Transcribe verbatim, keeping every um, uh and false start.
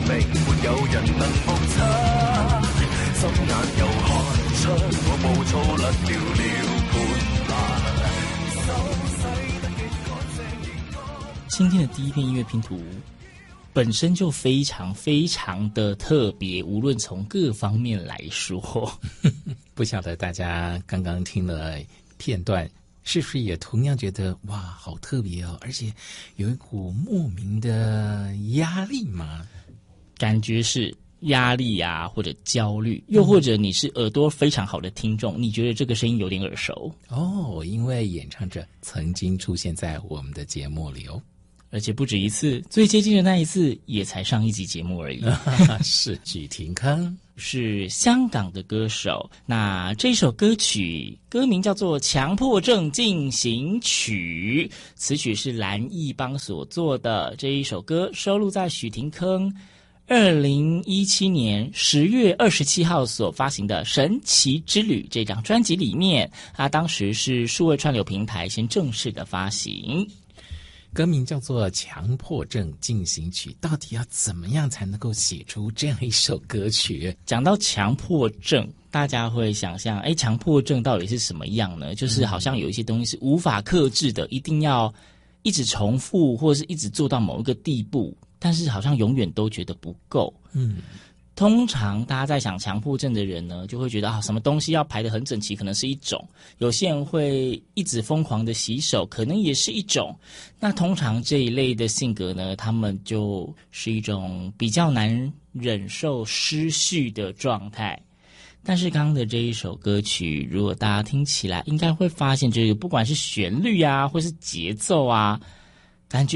明沒有人能目測，心眼又看出我無措勒掉了盤蘭，手洗得極乾淨。 今天的第一篇音乐拼圖本身就非常非常的特别，无论从各方面来说。 不晓得大家刚刚听了片段，是不是也同样觉得哇，好特别哦，而且有一股莫名的压力嘛？ 感觉是压力啊，或者焦虑，又或者你是耳朵非常好的听众，你觉得这个声音有点耳熟哦，因为演唱者曾经出现在我们的节目里哦， 而且不止一次，最接近的那一次也才上一集节目而已。 是许廷铿， 是香港的歌手。那这首歌曲歌名叫做《强迫症进行曲》，此曲是蓝奕邦所作的。这一首歌收录在许廷铿二零一七年十月二十七号所发行的《神奇之旅》这张专辑里面，他当时是数位串流平台先正式的发行。 歌名叫做《强迫症进行曲》，到底要怎么样才能够写出这样一首歌曲？ 讲到强迫症，大家会想象，哎，强迫症到底是什么样呢？就是好像有一些东西是无法克制的，一定要一直重复，或者是一直做到某一个地步，但是好像永远都觉得不够。嗯。通常大家在想强迫症的人呢，就会觉得啊，什么东西要排得很整齐，可能是一种；有些人会一直疯狂的洗手，可能也是一种。那通常这一类的性格呢，他们就是一种比较难忍受失序的状态。但是刚刚的这一首歌曲，如果大家听起来，应该会发现，就是不管是旋律啊，或是节奏啊，感觉